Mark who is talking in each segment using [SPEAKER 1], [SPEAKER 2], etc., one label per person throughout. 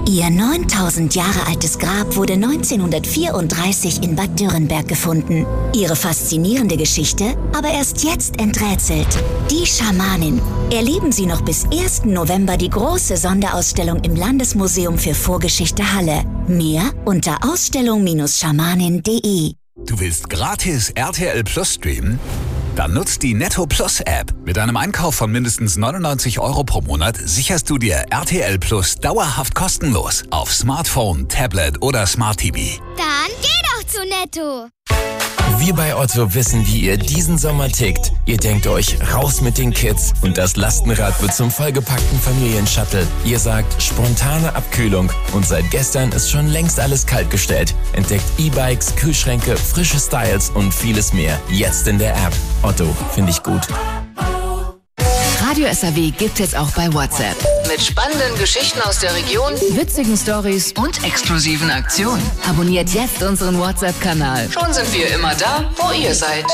[SPEAKER 1] Ihr 9000 Jahre altes Grab wurde 1934 in Bad Dürrenberg gefunden. Ihre faszinierende Geschichte aber erst jetzt enträtselt. Die Schamanin. Erleben Sie noch bis 1. November die große Sonderausstellung im Landesmuseum für Vorgeschichte Halle. Mehr unter ausstellung-schamanin.de.
[SPEAKER 2] Du willst gratis RTL Plus streamen? Dann nutzt die Netto Plus App. Mit einem Einkauf von mindestens 99 € pro Monat sicherst du dir RTL Plus dauerhaft kostenlos auf Smartphone, Tablet oder Smart TV.
[SPEAKER 3] Dann geh doch zu Netto.
[SPEAKER 4] Wir bei Otto wissen, wie ihr diesen Sommer tickt. Ihr denkt euch, raus mit den Kids und das Lastenrad wird zum vollgepackten Familienshuttle. Ihr sagt, spontane Abkühlung und seit gestern ist schon längst alles kaltgestellt. Entdeckt E-Bikes, Kühlschränke, frische Styles und vieles mehr. Jetzt in der App. Otto, finde ich gut.
[SPEAKER 5] Radio SAW gibt es auch bei WhatsApp. Mit spannenden Geschichten aus der Region, witzigen Stories und exklusiven Aktionen. Abonniert jetzt unseren WhatsApp-Kanal. Schon sind wir immer da, wo ihr seid.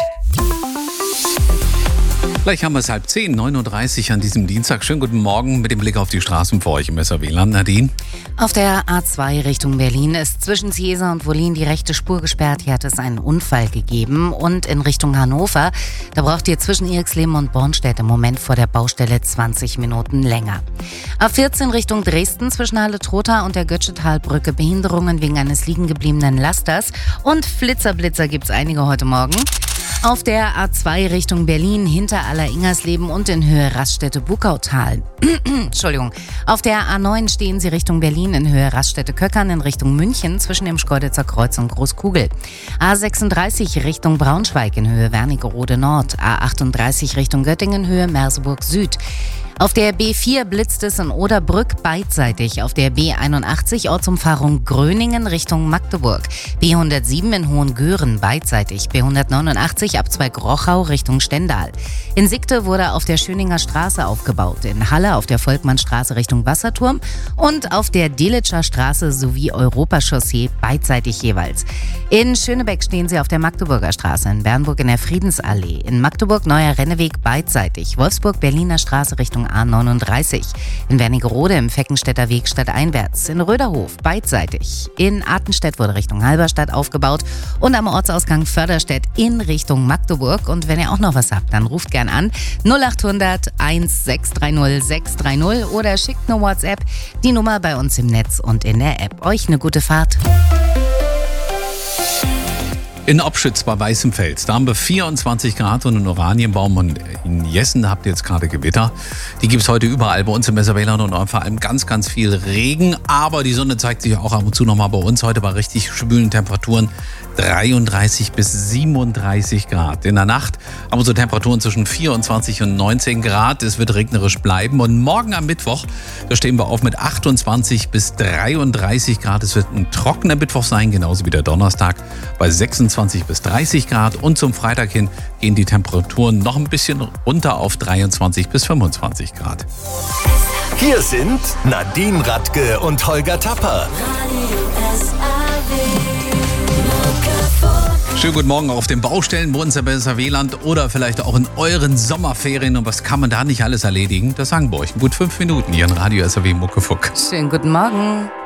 [SPEAKER 6] Gleich haben wir es 9:30 an diesem Dienstag. Schönen guten Morgen mit dem Blick auf die Straßen für euch im SAW-Land. Nadine?
[SPEAKER 7] Auf der A2 Richtung Berlin ist zwischen Ciesa und Wollin die rechte Spur gesperrt. Hier hat es einen Unfall gegeben. Und in Richtung Hannover, da braucht ihr zwischen Irxleben und Bornstedt im Moment vor der Baustelle 20 Minuten länger. A14 Richtung Dresden zwischen Halle-Trotha und der Götschethalbrücke Behinderungen wegen eines liegengebliebenen Lasters. Und Flitzer gibt's einige heute Morgen. Auf der A2 Richtung Berlin hinter Aller-Ingersleben und in Höhe Raststätte-Bukautal. Entschuldigung. Auf der A9 stehen Sie Richtung Berlin in Höhe Raststätte-Köckern in Richtung München zwischen dem Schkeuditzer Kreuz und Großkugel. A36 Richtung Braunschweig in Höhe Wernigerode Nord. A38 Richtung Göttingen Höhe Merseburg Süd. Auf der B4 blitzt es in Oderbrück beidseitig. Auf der B81 Ortsumfahrung Gröningen Richtung Magdeburg. B107 in Hohengören beidseitig. B189 Abzweig Rochau Richtung Stendal. In Siegte wurde auf der Schöninger Straße aufgebaut. In Halle auf der Volkmannstraße Richtung Wasserturm. Und auf der Delitscher Straße sowie Europachaussee beidseitig jeweils. In Schönebeck stehen Sie auf der Magdeburger Straße. In Bernburg in der Friedensallee. In Magdeburg Neuer Renneweg beidseitig. Wolfsburg Berliner Straße Richtung A39. In Wernigerode im Feckenstädter Weg stadteinwärts. In Röderhof beidseitig. In Artenstedt wurde Richtung Halberstadt aufgebaut. Und am Ortsausgang Förderstedt in Richtung Magdeburg. Und wenn ihr auch noch was habt, dann ruft gern an 0800 1630 630 oder schickt eine WhatsApp. Die Nummer bei uns im Netz und in der App. Euch eine gute Fahrt.
[SPEAKER 6] In Opschütz bei Weißenfels, da haben wir 24 Grad und einen Oranienbaum. Und in Jessen habt ihr jetzt gerade Gewitter. Die gibt es heute überall bei uns im SAW und vor allem ganz, ganz viel Regen. Aber die Sonne zeigt sich auch ab und zu nochmal bei uns. Heute bei richtig schwülen Temperaturen 33 bis 37 Grad. In der Nacht haben wir so Temperaturen zwischen 24 und 19 Grad. Es wird regnerisch bleiben. Und morgen am Mittwoch, da stehen wir auf mit 28 bis 33 Grad. Es wird ein trockener Mittwoch sein, genauso wie der Donnerstag bei 26 bis 30 Grad. Und zum Freitag hin gehen die Temperaturen noch ein bisschen runter auf 23 bis 25 Grad.
[SPEAKER 8] Hier sind Nadine Radke und Holger Tapper.
[SPEAKER 6] Schönen guten Morgen auf den Baustellen bei uns im SAW-Land oder vielleicht auch in euren Sommerferien. Und was kann man da nicht alles erledigen? Das sagen wir euch in gut 5 Minuten hier in Radio SAW Muckefuck.
[SPEAKER 7] Schönen guten Morgen.